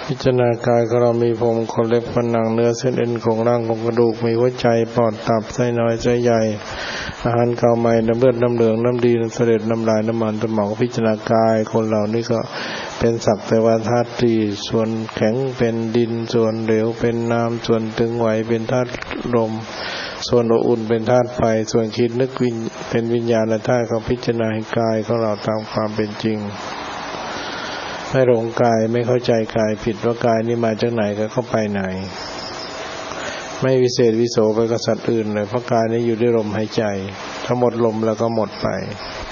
พิจารณากายของเรามีผมขนเล็บฟันหนังเนื้อเส้นเอ็นของร่างของกระดูกมีหัวใจปอดตับไส้น้อยไส้ใหญ่อาหารเก่าใหม่น้ำเลือดน้ำเหลืองน้ำดีน้ำเสลดน้ำลายน้ำมันสมองพิจารณากายคนเหล่านี้ก็เป็นสักแต่ว่าธาตุสี่ส่วนแข็งเป็นดินส่วนเหลวเป็นน้ำส่วนตึงไหวเป็นธาตุลมส่วนอบอุ่นเป็นธาตุไฟส่วนคิดนึกเป็นวิญญาณธาตุเขาพิจารณาให้กายของเราตามความเป็นจริงไม่หลงกายไม่เข้าใจกายผิดว่ากายนี้มาจากไหนก็เข้าไปไหนไม่วิเศษวิโสไปกับสัตว์อื่นเลยเพราะกายนี้อยู่ด้วยลมหายใจถ้าหมดลมแล้วก็หมดไป